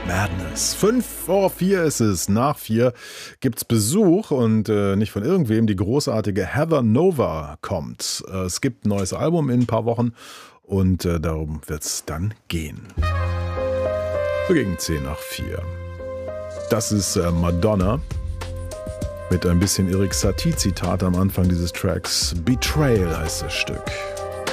Madness. 5:04 ist es. Nach 4 gibt's Besuch und nicht von irgendwem. Die großartige Heather Nova kommt. Es gibt ein neues Album in ein paar Wochen und darum wird's dann gehen. So gegen 4:10. Das ist Madonna mit ein bisschen Erik Satie-Zitat am Anfang dieses Tracks. Betrayal heißt das Stück.